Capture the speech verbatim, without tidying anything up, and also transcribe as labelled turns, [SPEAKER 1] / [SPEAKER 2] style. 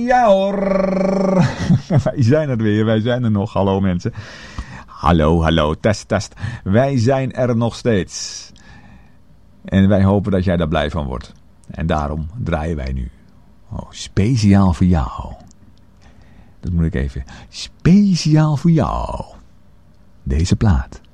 [SPEAKER 1] Ja hoor. Wij zijn er weer. Wij zijn er nog. Hallo mensen. Hallo, hallo. Test, test. Wij zijn er nog steeds. En wij hopen dat jij daar blij van wordt. En daarom draaien wij nu. Oh, speciaal voor jou. Dat moet ik even. Speciaal voor jou. Deze plaat.